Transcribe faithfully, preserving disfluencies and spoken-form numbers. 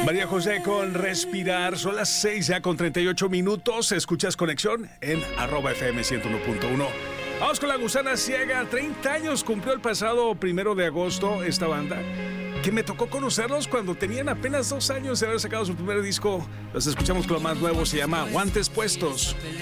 María José con Respirar. Son las seis ya con treinta y ocho minutos. Escuchas Conexión en arroba F M ciento uno punto uno. Vamos con La Gusana Ciega. treinta años cumplió el pasado primero de agosto esta banda, que me tocó conocerlos cuando tenían apenas dos años de haber sacado su primer disco. Los escuchamos con lo más nuevo, se llama Guantes Puestos.